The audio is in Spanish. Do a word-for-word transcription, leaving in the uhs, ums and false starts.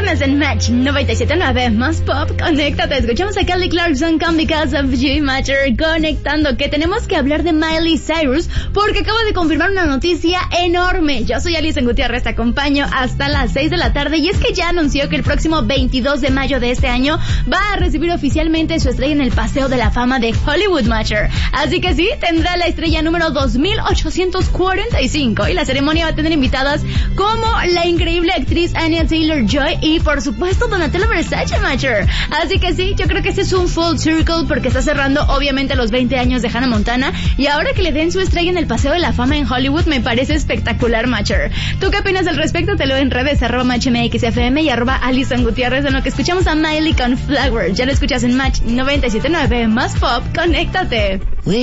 Continuas en Match noventa y siete punto nueve más Pop. Conéctate, escuchamos a Kelly Clarkson con Because of You, Matcher. Conectando, que tenemos que hablar de Miley Cyrus porque acaba de confirmar una noticia enorme. Yo soy Alison Gutiérrez, te acompaño hasta las seis de la tarde y es que ya anunció que el próximo veintidós de mayo de este año va a recibir oficialmente su estrella en el Paseo de la Fama de Hollywood, Matcher. Así que sí, tendrá la estrella número dos mil ochocientos cuarenta y cinco y la ceremonia va a tener invitadas como la increíble actriz Anya Taylor-Joy y por supuesto Donatella Versace, Matcher. Así que sí, yo creo que este es un full circle porque está cerrando obviamente los veinte años de Hannah Montana y ahora que le den su estrella en el Paseo de la Fama en Hollywood me parece espectacular, Matcher. ¿Tú qué opinas al respecto? Te lo en redes, arroba matchmxfm y arroba Alison Gutiérrez, en lo que escuchamos a Miley con Flower. Ya lo escuchas en Match noventa y siete punto nueve más Pop. Conéctate.